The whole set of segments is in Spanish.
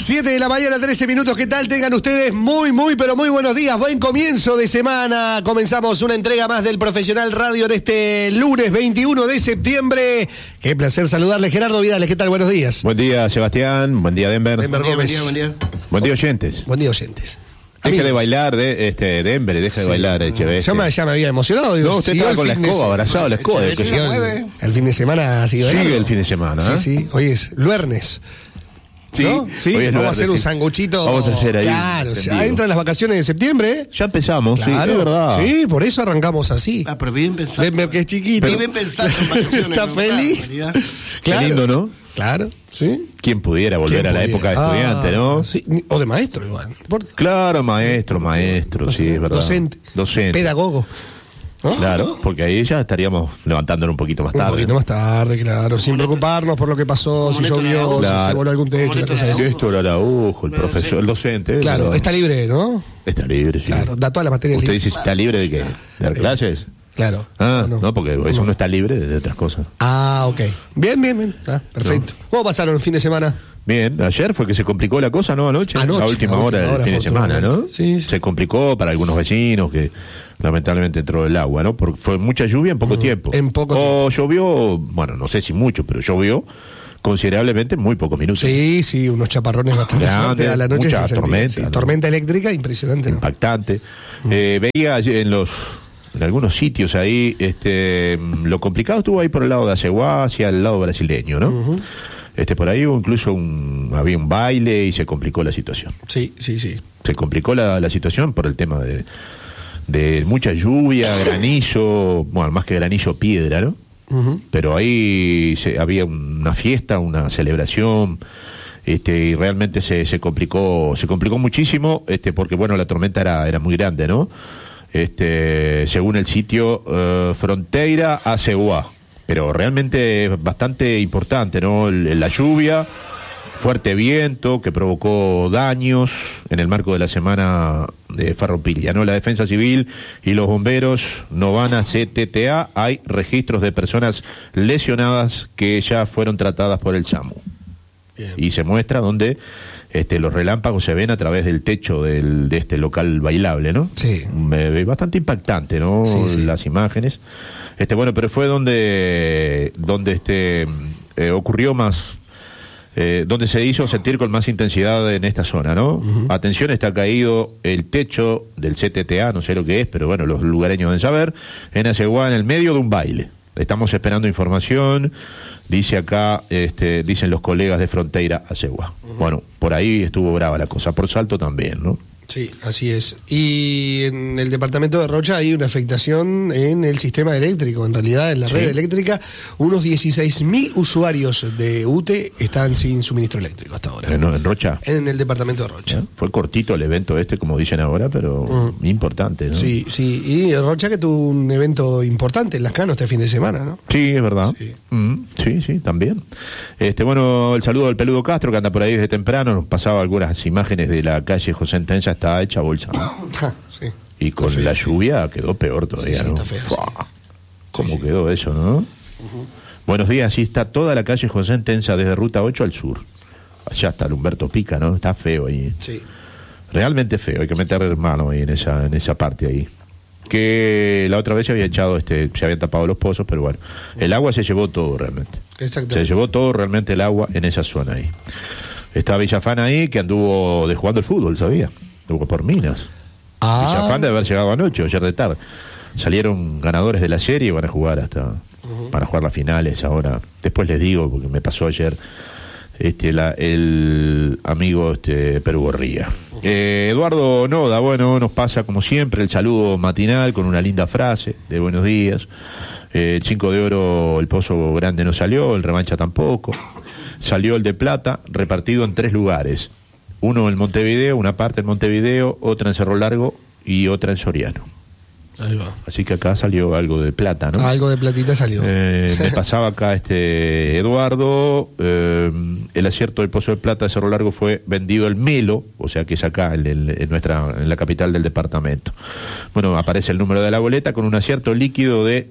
7 de la mañana, 13 minutos. ¿Qué tal? Tengan ustedes muy buenos días. Buen comienzo de semana. Comenzamos una entrega más del Profesional Radio en este lunes 21 de septiembre. Qué placer saludarles, Gerardo Vidales. ¿Qué tal? Buenos días. Buen día, Sebastián. Buen día, Denver. Denver Buen Gómez. día, buen día. Buen día, oyentes. Buen día, oyentes. Deje de bailar, Denver, deja de bailar, Echeverría. Ya me había emocionado. Digo, No, usted estaba con la escoba, abrazado a la escoba. El fin de semana ha sido Sigue el fin de semana, ¿eh? Sí. Hoy es lunes. Sí, ¿no? Sí, hoy es vamos a lunes, hacer un sí. sanguchito. Vamos a hacer ahí. Claro, en ya vivo. entran las vacaciones de septiembre, ¿eh? Ya empezamos, Claro, sí, es verdad. Sí, por eso arrancamos así. Ah, pero bien pensado. Denver, que es chiquito. Bien pensado en vacaciones. Está ¿no? feliz. Claro, Qué lindo, ¿no? Claro, sí. ¿Quién pudiera volver a la época de estudiante, no? Sí, o de maestro igual. No importa. Claro, maestro, sí, es verdad. Docente. Pedagogo. ¿No? Claro, porque ahí ya estaríamos levantándonos un poquito más Un tarde. poquito más tarde, claro. Sin preocuparnos por lo que pasó, si Néstor llovió, Araujo. si se voló algún techo, Como una cosa así. Néstor Araujo, el profesor, el docente. Claro, pero- está libre, ¿no? Está libre, sí. Claro, da todas las materias ¿Usted libres. dice si está libre de qué? ¿De dar clases? Claro. Ah, no, porque eso no está libre de otras cosas. Ah, ok. Bien. Ah, perfecto. ¿Cómo pasaron el fin de semana? Bien, ayer fue que se complicó la cosa, ¿no? Anoche, Anoche, la última la hora última del hora, fin de semana, ¿no? Sí. Se complicó para algunos vecinos que lamentablemente entró el agua, ¿no? Porque fue mucha lluvia en poco tiempo. En poco tiempo. Llovió, bueno, no sé si mucho, pero llovió considerablemente en muy pocos minutos. Sí, unos chaparrones bastante Grande, fuertes a la noche. mucha se sentía, tormenta, sí. ¿no? Tormenta eléctrica impresionante, ¿no? Impactante. Veía en algunos sitios ahí, lo complicado estuvo ahí por el lado de Aceguá hacia el lado brasileño, ¿no? Por ahí hubo incluso había un baile y se complicó la situación. Sí. Se complicó la situación por el tema de mucha lluvia, granizo, bueno, más que granizo, piedra, ¿no? Pero ahí había una fiesta, una celebración, y realmente se complicó muchísimo, porque bueno, la tormenta era muy grande, ¿no? Según el sitio, Fronteira a Ceguá, pero realmente es bastante importante, ¿no? La lluvia, fuerte viento que provocó daños en el marco de la semana de Farroupilha, ¿no? La Defensa Civil y los bomberos no van a CTTA. Hay registros de personas lesionadas que ya fueron tratadas por el SAMU. Bien. Y se muestra donde los relámpagos se ven a través del techo de este local bailable, ¿no? Sí. Bastante impactante, ¿no? Sí. Las imágenes. Bueno, pero fue donde ocurrió más, donde se hizo sentir con más intensidad en esta zona, ¿no? Atención, está caído el techo del CTTA, no sé lo que es, pero bueno, los lugareños deben saber, en Aceguá, en el medio de un baile. Estamos esperando información, dice acá, dicen los colegas de Fronteira Aceguá. Bueno, por ahí estuvo brava la cosa, por Salto también, ¿no? Sí, así es. Y en el departamento de Rocha hay una afectación en el sistema eléctrico. En realidad, en la red eléctrica, unos 16.000 usuarios de UTE están sin suministro eléctrico hasta ahora. En Rocha. En el departamento de Rocha. Fue cortito el evento como dicen ahora, pero importante, ¿no? Sí. Y Rocha que tuvo un evento importante en Las Canas este fin de semana, ¿no? Sí, es verdad. Sí, también. Bueno, el saludo al Peludo Castro, que anda por ahí desde temprano, nos pasaba algunas imágenes de la calle José Entenza, está hecha bolsa, ¿no? Sí. Y con la lluvia quedó peor todavía, Sí, ¿no? está feo, sí. ¿Cómo quedó eso, no? Buenos días, sí está toda la calle José Entenza desde Ruta 8 al sur. Allá está el Humberto Pica, ¿no? Está feo ahí. Sí. Realmente feo, hay que meter mano ahí en esa parte ahí. Que la otra vez se había echado, se habían tapado los pozos, pero bueno, el agua se llevó todo realmente. Exactamente. Se llevó todo realmente el agua en esa zona ahí. Estaba Villafán ahí, que anduvo jugando el fútbol, ¿sabía? Anduvo por Minas. Villafán de haber llegado anoche o ayer de tarde. Salieron ganadores de la serie y van a jugar para jugar las finales ahora. Después les digo, porque me pasó ayer, el amigo Perú Gorría. Eduardo Noda, bueno, nos pasa como siempre el saludo matinal con una linda frase de buenos días. El 5 de oro, el Pozo Grande no salió, el Revancha tampoco. Salió el de Plata, repartido en 3 lugares. Uno en Montevideo, una parte en Montevideo, otra en Cerro Largo y otra en Soriano. Ahí va. Así que acá salió algo de plata, ¿no? Algo de platita salió. Me pasaba acá Eduardo, el acierto del Pozo de Plata de Cerro Largo fue vendido el Melo, o sea que es acá en la capital del departamento. Bueno, aparece el número de la boleta con un acierto líquido de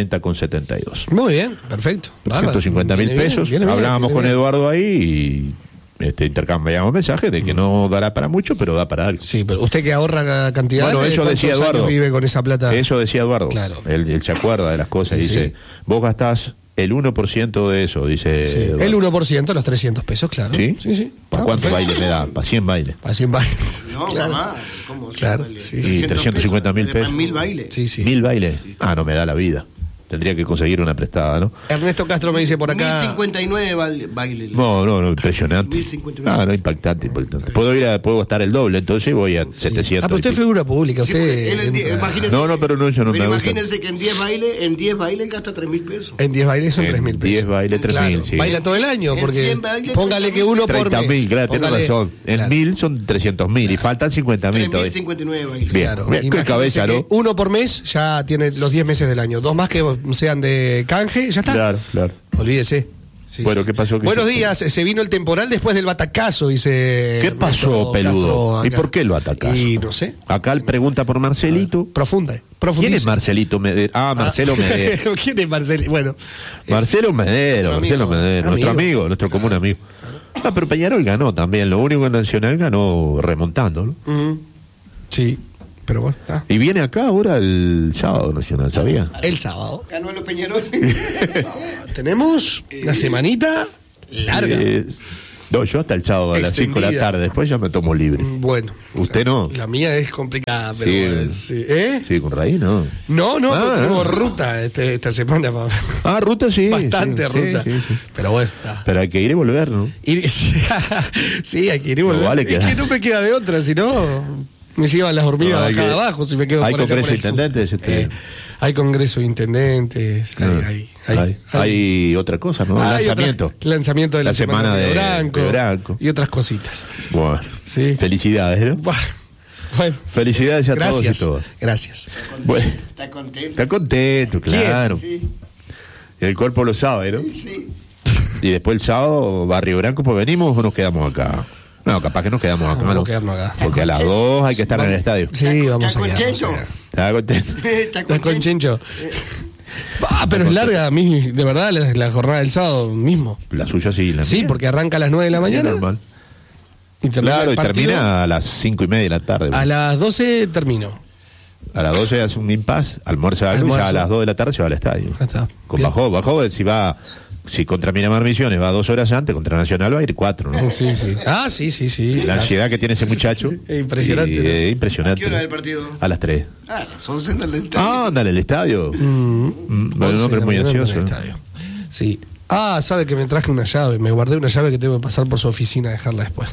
350.640,72. Muy bien, perfecto. 350.000 pesos. Hablábamos con Eduardo ahí y intercambiamos mensajes de que no dará para mucho, pero da para algo. Sí, pero usted que ahorra cantidad. Bueno, eso decía Eduardo. Vive con esa plata. Eso decía Eduardo. Claro. Él se acuerda de las cosas y dice, vos gastás el 1% de eso, dice. Sí, el 1%, los 300 pesos, claro. ¿Sí? Sí, sí. ¿Para cuántos bailes me da? ¿Para 100 bailes? Para 100 bailes. No, claro. mamá. ¿Cómo? Claro, Sí, Y 350.000 pesos. 1000 bailes. Sí, sí. 1000 bailes. Ah, no me da la vida. Tendría que conseguir una prestada, ¿no? Ernesto Castro me dice por acá. 1059 bailes. No, impresionante. 1059. No, impactante. Puedo gastar el doble, entonces voy a 700. Ah, pero usted es figura pública, Sí, usted. imagínese, No, pero no, yo no pero me gusta. imagínense que en 10 bailes gasta 3.000 pesos. En 10 bailes son En 3.000 pesos. 10 bailes, 3.000, Claro, sí. baila todo el año, En porque 100 bailes, póngale que uno por mes. 30.000, claro, tiene Póngale- razón. En claro. 1000 son 300.000 y faltan 50.000 todavía. 3.059 bailes. Bien. Claro, Qué imagínese cabeza, que ¿no? uno por mes ya tiene los 10 meses del año. 2 más que sean de canje, ya está. Claro. Olvídese. Sí, Bueno, sí. ¿qué pasó? Buenos días, se vino el temporal después del batacazo, dice. ¿Qué Ernesto pasó, peludo? Castro ¿Y acá. por qué lo atacás? Y no sé. Acá él pregunta por Marcelito. ¿Quién Profundice. es Marcelito Medero? Marcelo Medero. ¿Quién es Marcelo? Bueno. Marcelo Medero, nuestro nuestro amigo, nuestro común amigo. Ah, pero Peñarol ganó también. Lo único que Nacional ganó remontando, ¿no? Ujú. Sí, pero bueno, está. Y viene acá ahora el sábado Nacional, ¿sabía? El sábado. Ganó los Peñarol. Tenemos una semanita larga. No, yo hasta el sábado a las 5 de la Extendida. tarde, después ya me tomo libre. Bueno. ¿Usted no? La mía es complicada, pero. Sí. ¿Eh? Sí, con raíz, ¿no? No, Ah, tenemos ah. ruta esta semana. Ruta sí. Bastante sí, ruta. sí, sí. Pero bueno, está. Pero hay que ir y volver, ¿no? Sí, hay que ir y volver. No vale es que quedarse. no me queda de otra, si no, me llevan las hormigas No, hay acá que- abajo si me quedo hay por allá congreso por el de intendentes, sur. Hay congreso de intendentes. Hay otra cosa, ¿no? Hay Lanzamiento. otra- lanzamiento de la semana de Branco. Y otras cositas. Bueno, Sí. felicidades, ¿no? Bueno, Felicidades a gracias. todos y todas. Gracias. Bueno, Está contento. está contento, claro. Sí, El cuerpo lo sabe, ¿no? sí. Y después el sábado, Barrio Branco, pues venimos o nos quedamos acá. No, capaz que nos quedamos acá, Vamos ¿no? a quedarnos acá. Porque a las 2 hay que estar en el estadio. Sí, vamos ¿Está a quedar. contento? ¿Estás contento? Está ¿Estás con contento. Chencho? Pero es larga, a mí, de verdad, la jornada del sábado mismo. La suya sí, la Sí, mía. porque arranca a las 9 de la Sí, mañana. normal. Y termina Claro, el y partido. termina a las 5:30 de la tarde. A las 12 termino. A las 12 hace un impas, almuerza algo y ya Almuerzo. a las 2 de la tarde se va al estadio. Ya está. Con Bien. bajó, si contra Miramar Misiones va 2 horas antes, contra Nacional va a ir 4, ¿no? Sí, sí. Ah, sí. La ansiedad que tiene ese muchacho. Es impresionante, ¿no? Es impresionante. ¿A qué hora es el partido? A las 3. Ah, las 11 en el Ah, ándale, el estadio. Bueno, un 11 hombre de muy la mañana ansioso. en el ¿no? estadio. Sí. Ah, sabe que me traje una llave. Me guardé una llave que tengo que pasar por su oficina a dejarla después.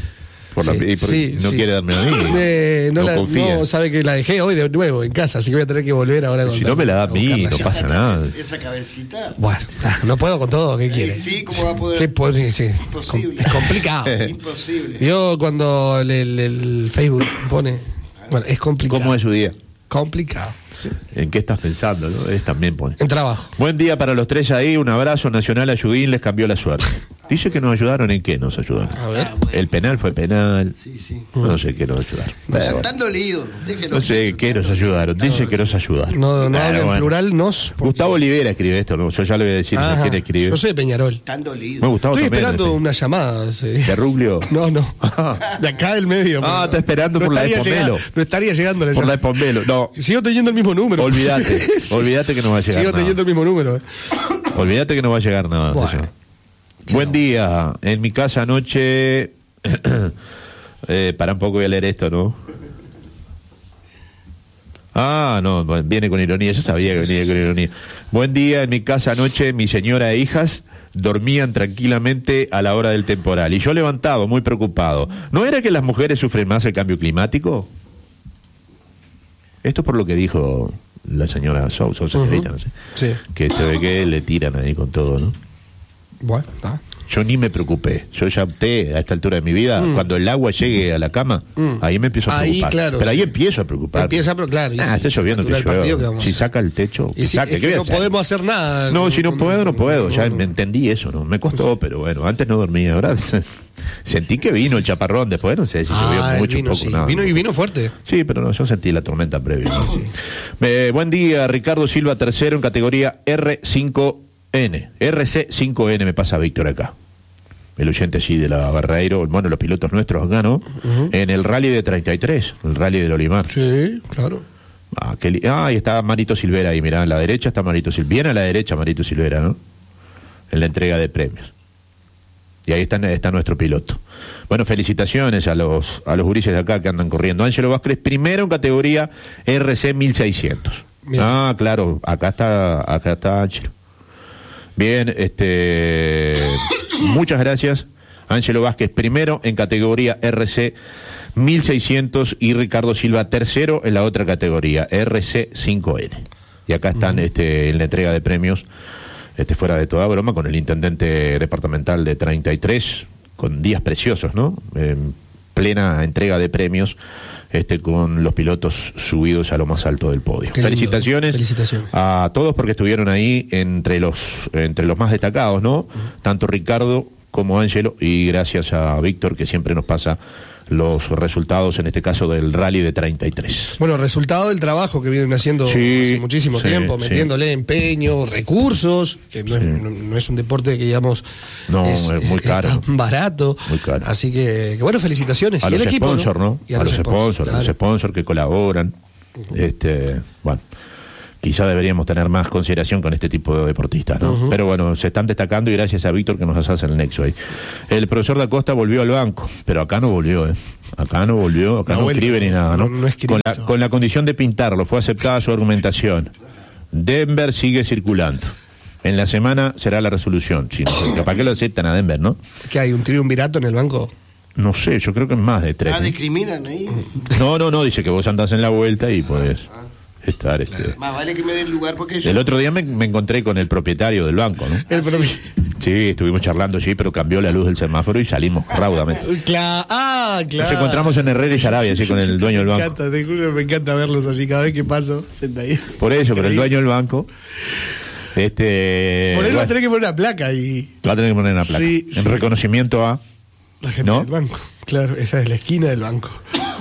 No quiere darme a mí. No, confía. no, sabe que la dejé hoy de nuevo en casa, así que voy a tener que volver ahora. Si no me la da a mí, buscarla no ya. pasa nada. Esa cabecita. Bueno, no puedo con todo, ¿qué quiere? Sí, ¿cómo va a poder? ¿Qué puede? Sí, Imposible. es complicado. Imposible. Vio cuando el Facebook pone. Bueno, es complicado. ¿Cómo es su día? Complicado. ¿En qué estás pensando? ¿No? Es también pone. En trabajo. Buen día para los tres ahí, un abrazo. Nacional Ayudín les cambió la suerte. Dice que nos ayudaron. ¿En qué nos ayudaron? A ver. El penal fue penal. Sí. No sé qué nos ayudaron. Están dolidos. Déjenlo. No sé qué nos ayudaron. Dice que nos ayudaron. No Pero habla en bueno. plural, nos. porque- Gustavo Olivera escribe esto, ¿no? Yo ya le voy a decir Ajá. quién escribe. Yo soy de Peñarol. Están dolidos. Me Gustavo Estoy también, esperando ¿no? una llamada. ¿De Rublio? No. De acá del medio. Ah, pero está esperando por la de estaría Pomelo. llegando- No estaría llegando la Por la de llamada. Pomelo. No, Sigo teniendo el mismo número. olvídate. Sí. Olvídate que no va a llegar Sigo nada. teniendo el mismo número. Olvídate que no va a llegar nada. Bueno. Eso. Buen día. En mi casa anoche... para un poco voy a leer esto, ¿no? Ah, no, bueno, viene con ironía. Yo sabía que venía con ironía. Buen día. En mi casa anoche mi señora e hijas dormían tranquilamente a la hora del temporal. Y yo levantado, muy preocupado. ¿No era que las mujeres sufren más el cambio climático? Esto por lo que dijo la señora Sousa, señorita, no sé. Sí. Que se ve que le tiran ahí con todo, ¿no? Bueno, está. Yo ni me preocupé. Yo ya opté a esta altura de mi vida, cuando el agua llegue a la cama, ahí me empiezo a Ahí, preocupar. claro, pero ahí sí. empiezo a preocupar. Empieza, pero claro. y Está sí, lloviendo que factura el partido, ¿qué llueva. vamos a Si hacer? saca el techo, Y que sí, saque. es ¿Qué voy que a no hacer? podemos hacer nada. No, si no puedo, no puedo. Ya no. me entendí eso, ¿no? Me costó, pero bueno, antes no dormía. Ahora sentí que vino el chaparrón después, no sé si llovió el mucho, vino, poco, sí. nada. Vino fuerte. Sí, pero no, yo sentí la tormenta previa. Buen día, Ricardo Silva, tercero en categoría R5N. RC5N me pasa Víctor acá. el oyente allí de la Barreiro, bueno, los pilotos nuestros acá, ¿no? En el rally de 33, el rally del Olimar. Sí, claro. Ahí está Marito Silvera, ahí mirá, a la derecha está Marito Silvera, bien a la derecha Marito Silvera, ¿no? En la entrega de premios. Y ahí está nuestro piloto. Bueno, felicitaciones a los gurises de acá que andan corriendo. Ángelo Vázquez, primero en categoría RC 1600. Bien. Claro, acá está Ángelo. Bien, muchas gracias. Ángelo Vázquez, primero en categoría RC 1600 y Ricardo Silva, tercero en la otra categoría, RC 5N. Y acá están en la entrega de premios. Fuera de toda broma, con el intendente departamental de 33, con días preciosos, ¿no? Plena entrega de premios, con los pilotos subidos a lo más alto del podio. Felicitaciones a todos porque estuvieron ahí entre los más destacados, ¿no? Tanto Ricardo como Ángelo, y gracias a Víctor que siempre nos pasa los resultados, en este caso del rally de 33. Bueno, resultado del trabajo que vienen haciendo hace muchísimo tiempo, metiéndole empeño, recursos, que no es un deporte que digamos es muy caro, barato, muy caro. Así que bueno, felicitaciones. A los sponsors, ¿no? A los sponsors que colaboran. Bueno, quizá deberíamos tener más consideración con este tipo de deportistas, ¿no? Pero bueno, se están destacando y gracias a Víctor que nos hace el nexo ahí. El profesor da Costa volvió al banco, pero acá no volvió, Acá no escribe ni nada, ¿no? Con la condición de pintarlo, fue aceptada su argumentación. Denver sigue circulando. En la semana será la resolución. ¿Para qué lo aceptan a Denver, no? ¿Que hay un triunvirato en el banco? No sé, yo creo que es más de 3. ¿Discriminan ahí? No, dice que vos andás en la vuelta y podés estar. Más vale que me den lugar porque el otro día me encontré con el propietario del banco, ¿no? Sí, estuvimos charlando, pero cambió la luz del semáforo y salimos raudamente. Claro. Nos encontramos en Herrera y Sarabia, así con el dueño del banco. Me encanta verlos así cada vez que paso, sentadito. Por eso, pero el dueño del banco. Por él va a tener que poner una placa y. Va a tener que poner una placa. Sí, en reconocimiento a. La gente del banco. Claro, esa es la esquina del banco.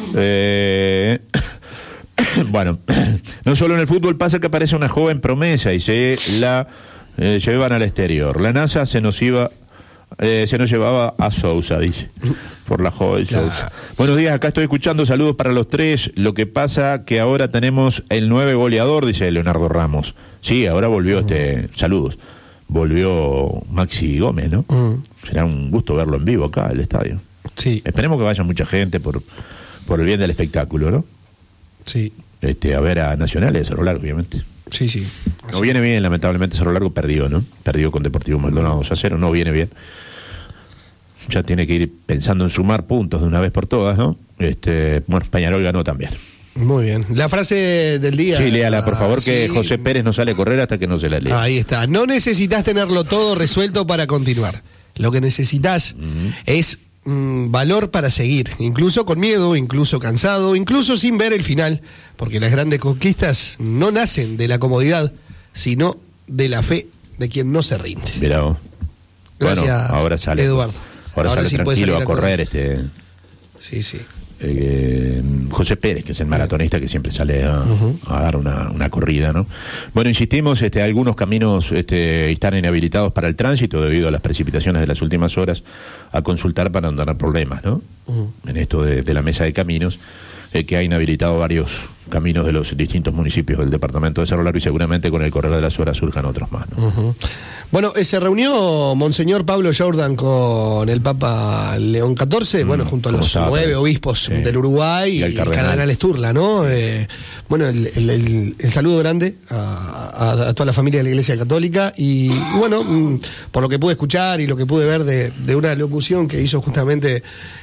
Bueno, no solo en el fútbol pasa que aparece una joven promesa y se la llevan al exterior. La NASA se nos llevaba a Sousa, dice, por la joven Sousa. Buenos días, acá estoy escuchando, saludos para los tres. Lo que pasa que ahora tenemos el 9 goleador, dice Leonardo Ramos. Sí, ahora volvió saludos. Volvió Maxi Gómez, ¿no? Será un gusto verlo en vivo acá, el estadio. Sí. Esperemos que vaya mucha gente por el bien del espectáculo, ¿no? Sí. A ver a Nacional de Cerro Largo, obviamente. Sí. No viene bien, lamentablemente Cerro Largo perdió, ¿no? Perdió con Deportivo Maldonado 2-0, no viene bien. Ya tiene que ir pensando en sumar puntos de una vez por todas, ¿no? Bueno, Peñarol ganó también. Muy bien. La frase del día. Sí, léala, por favor, que José Pérez no sale a correr hasta que no se la lea. Ahí está. No necesitas tenerlo todo resuelto para continuar. Lo que necesitas es valor para seguir, incluso con miedo, incluso cansado, incluso sin ver el final, porque las grandes conquistas no nacen de la comodidad, sino de la fe de quien no se rinde. Mirá vos. Gracias, bueno, ahora sale, Eduardo. Ahora sale sí tranquilo a correr. Sí. José Pérez, que es el maratonista que siempre sale a dar una corrida, ¿no? Bueno, insistimos, algunos caminos están inhabilitados para el tránsito debido a las precipitaciones de las últimas horas, a consultar para no tener problemas, ¿no? En esto de la mesa de caminos, que ha inhabilitado varios caminos de los distintos municipios del departamento de Cerro Largo y seguramente con el correr de las horas surjan otros más, ¿no? Bueno, se reunió Monseñor Pablo Jordan con el Papa León XIV, bueno, junto a los 9 obispos del Uruguay y el cardenal Sturla, ¿no? Bueno, el saludo grande a toda la familia de la Iglesia Católica y bueno, por lo que pude escuchar y lo que pude ver de una locución que hizo justamente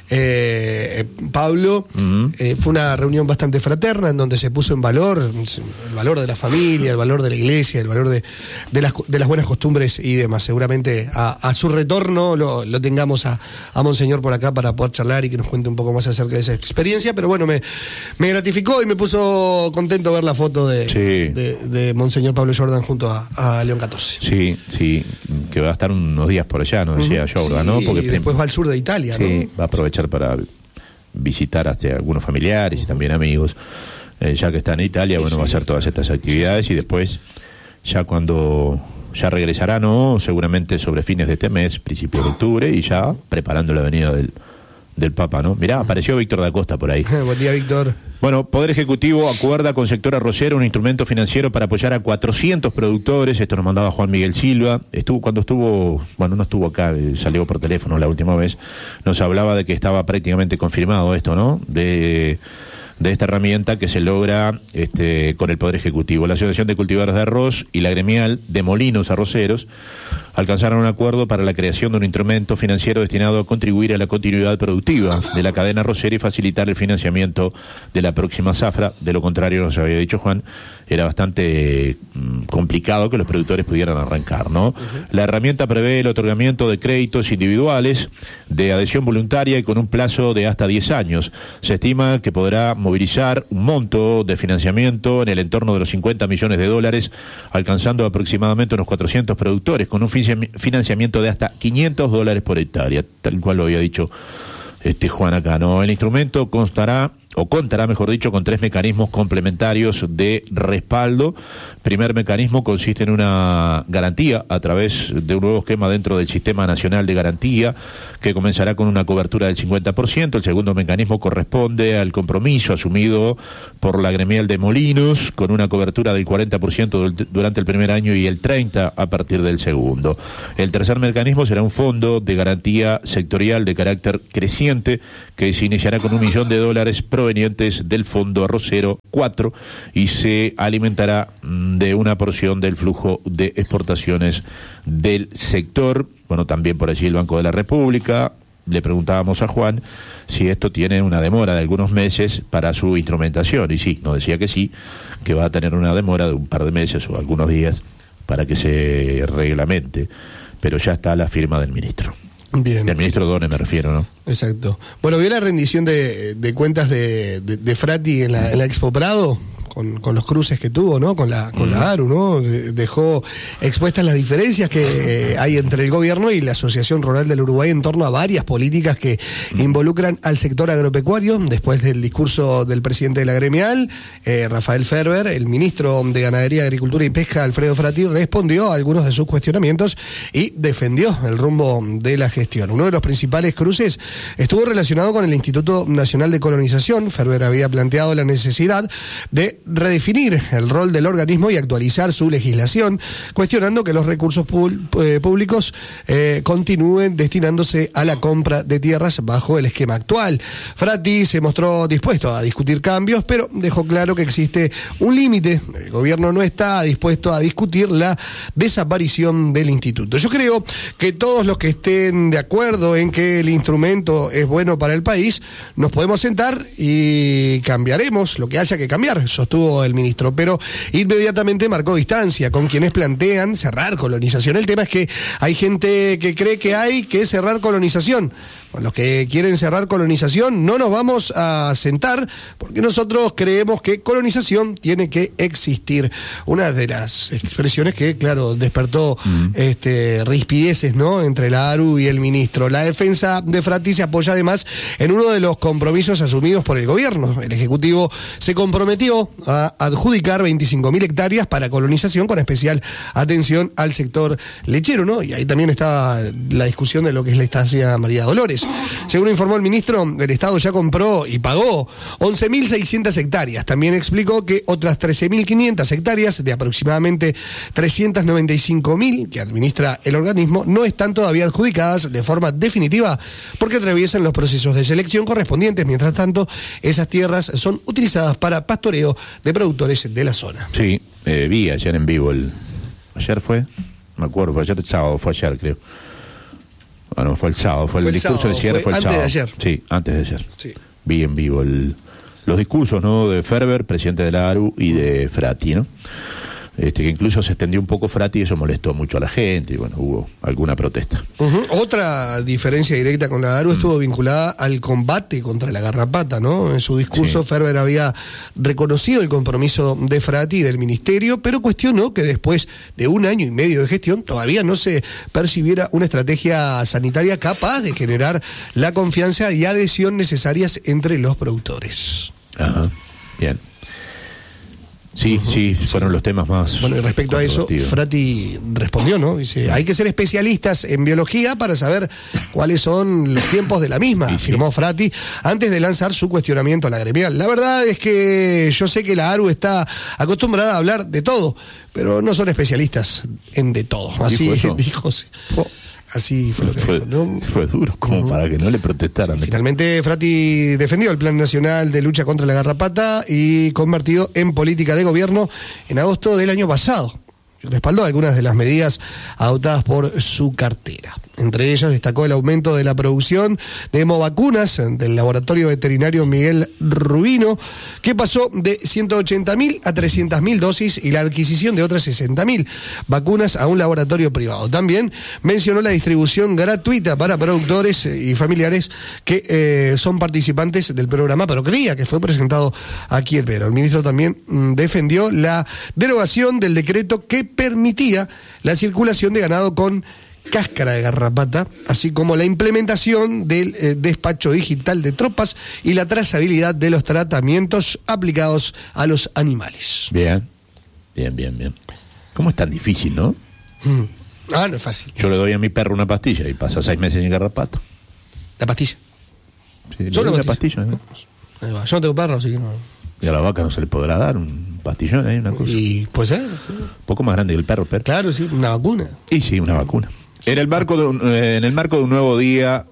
Pablo, fue una reunión bastante fraterna en donde se puso en valor el valor de la familia, el valor de la Iglesia, el valor de las buenas costumbres y demás. Seguramente a su retorno lo tengamos a Monseñor por acá para poder charlar y que nos cuente un poco más acerca de esa experiencia, pero bueno, me gratificó y me puso contento ver la foto de Monseñor Pablo Jordan junto a León XIV. Sí, que va a estar unos días por allá, nos decía Jordan, ¿no? Porque y después va al sur de Italia, ¿no? Sí, va a aprovechar para visitar hasta algunos familiares y también amigos, ya que está en Italia, va a hacer todas estas actividades y después, ya cuando ya regresará, ¿no? Seguramente sobre fines de este mes, principio de octubre, y ya preparando la venida del Papa, ¿no? Mirá, apareció Víctor da Costa por ahí. Buen día, Víctor. Bueno, Poder Ejecutivo acuerda con sector arrocero un instrumento financiero para apoyar a 400 productores. Esto nos mandaba Juan Miguel Silva. No estuvo acá, salió por teléfono la última vez. Nos hablaba de que estaba prácticamente confirmado esto, ¿no? De esta herramienta que se logra con el Poder Ejecutivo. La Asociación de Cultivadores de Arroz y la gremial de Molinos Arroceros alcanzaron un acuerdo para la creación de un instrumento financiero destinado a contribuir a la continuidad productiva de la cadena arrocera y facilitar el financiamiento de la próxima zafra. De lo contrario, nos había dicho Juan, era bastante complicado que los productores pudieran arrancar, ¿no? La herramienta prevé el otorgamiento de créditos individuales de adhesión voluntaria y con un plazo de hasta 10 años. Se estima que podrá movilizar un monto de financiamiento en el entorno de los $50 millones, alcanzando aproximadamente unos 400 productores, con un financiamiento de hasta $500 por hectárea, tal cual lo había dicho Juan acá, ¿no? El instrumento contará, mejor dicho, con 3 mecanismos complementarios de respaldo. Primer mecanismo consiste en una garantía a través de un nuevo esquema dentro del Sistema Nacional de Garantía, que comenzará con una cobertura del 50%. El segundo mecanismo corresponde al compromiso asumido por la gremial de Molinos, con una cobertura del 40% durante el primer año y el 30% a partir del segundo. El tercer mecanismo será un fondo de garantía sectorial de carácter creciente, que se iniciará con $1 millón provenientes del Fondo Arrocero 4 y se alimentará de una porción del flujo de exportaciones del sector. Bueno, también por allí el Banco de la República. Le preguntábamos a Juan si esto tiene una demora de algunos meses para su instrumentación, y sí, nos decía que sí, que va a tener una demora de un par de meses o algunos días para que se reglamente, pero ya está la firma del ministro. Bien. Del ministro Done me refiero, ¿no? Exacto. Bueno, ¿vio la rendición de cuentas de Frati en la Expo Prado? Con los cruces que tuvo, ¿no? Con la ARU, ¿no? Dejó expuestas las diferencias que hay entre el gobierno y la Asociación Rural del Uruguay en torno a varias políticas que involucran al sector agropecuario. Después del discurso del presidente de la gremial, Rafael Ferber, el ministro de Ganadería, Agricultura y Pesca, Alfredo Frati, respondió a algunos de sus cuestionamientos y defendió el rumbo de la gestión. Uno de los principales cruces estuvo relacionado con el Instituto Nacional de Colonización. Ferber había planteado la necesidad de redefinir el rol del organismo y actualizar su legislación, cuestionando que los recursos públicos continúen destinándose a la compra de tierras bajo el esquema actual. Frati se mostró dispuesto a discutir cambios, pero dejó claro que existe un límite. El gobierno no está dispuesto a discutir la desaparición del instituto. Yo creo que todos los que estén de acuerdo en que el instrumento es bueno para el país, nos podemos sentar y cambiaremos lo que haya que cambiar, sostuvo el ministro, pero inmediatamente marcó distancia con quienes plantean cerrar colonización. El tema es que hay gente que cree que hay que cerrar colonización. Con los que quieren cerrar colonización no nos vamos a sentar, porque nosotros creemos que colonización tiene que existir. Una de las expresiones que, claro, despertó rispideces, ¿no?, entre la ARU y el ministro. La defensa de Frati se apoya además en uno de los compromisos asumidos por el gobierno. El Ejecutivo se comprometió a adjudicar 25.000 hectáreas para colonización, con especial atención al sector lechero, ¿no? Y ahí también está la discusión de lo que es la estancia María Dolores. Según informó el ministro, el Estado ya compró y pagó 11.600 hectáreas. También explicó que otras 13.500 hectáreas de aproximadamente 395.000 que administra el organismo no están todavía adjudicadas de forma definitiva porque atraviesan los procesos de selección correspondientes. Mientras tanto, esas tierras son utilizadas para pastoreo de productores de la zona. Sí, vi ayer en vivo ¿ayer fue? Me acuerdo, fue ayer, el sábado, fue ayer creo. Bueno, fue el sábado, fue el discurso sábado, de cierre, fue el sábado. Antes de ayer. Sí, antes de ayer. Sí. Vi en vivo los discursos, ¿no?, de Ferber, presidente de la ARU, y de Frati, ¿no? Que incluso se extendió un poco Frati y eso molestó mucho a la gente y bueno, hubo alguna protesta. Otra diferencia directa con la ARU estuvo vinculada al combate contra la garrapata, ¿no? En su discurso Ferber había reconocido el compromiso de Frati y del ministerio, pero cuestionó que después de 1 año y medio de gestión todavía no se percibiera una estrategia sanitaria capaz de generar la confianza y adhesión necesarias entre los productores. Ajá, bien. Sí, sí, fueron los temas más. Bueno, y respecto a eso, Frati respondió, ¿no? Dice, hay que ser especialistas en biología para saber cuáles son los tiempos de la misma, afirmó Frati, antes de lanzar su cuestionamiento a la gremial. La verdad es que yo sé que la ARU está acostumbrada a hablar de todo, pero no son especialistas en de todo. Así dijo. Así fue lo que dijo, ¿no? Fue duro, como para que no le protestaran. Sí, finalmente, Frati defendió el Plan Nacional de Lucha contra la Garrapata y convertido en política de gobierno en agosto del año pasado. Respaldó algunas de las medidas adoptadas por su cartera. Entre ellas destacó el aumento de la producción de hemovacunas del laboratorio veterinario Miguel Rubino, que pasó de 180.000 a 300.000 dosis, y la adquisición de otras 60.000 vacunas a un laboratorio privado. También mencionó la distribución gratuita para productores y familiares que son participantes del programa Procría, que fue presentado aquí en Perú. El ministro también defendió la derogación del decreto que permitía la circulación de ganado con cáscara de garrapata, así como la implementación del despacho digital de tropas y la trazabilidad de los tratamientos aplicados a los animales. Bien. ¿Cómo es tan difícil, no? No es fácil. Yo le doy a mi perro una pastilla y pasa 6 meses sin garrapata. ¿La pastilla? Sí, ¿solo una pastilla? ¿No? Yo no tengo perro, así que no. Y a la vaca no se le podrá dar un pastillón, una cosa. Y puede ser. Sí. Un poco más grande que el perro, pero. Claro, sí, una vacuna. Y sí, una vacuna. En el marco de un nuevo día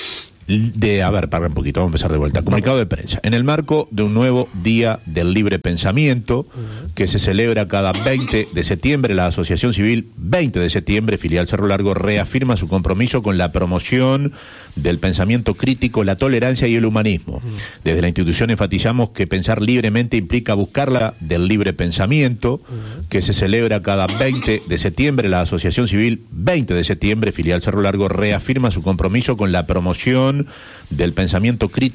para un poquito, vamos a empezar de vuelta. Comunicado de prensa. En el marco de un nuevo día del libre pensamiento, que se celebra cada 20 de septiembre, la Asociación Civil 20 de septiembre, filial Cerro Largo, reafirma su compromiso con la promoción del pensamiento crítico, la tolerancia y el humanismo. Desde la institución enfatizamos que pensar libremente implica buscar la del libre pensamiento, que se celebra cada 20 de septiembre, la Asociación Civil 20 de septiembre, filial Cerro Largo, reafirma su compromiso con la promoción del pensamiento crítico,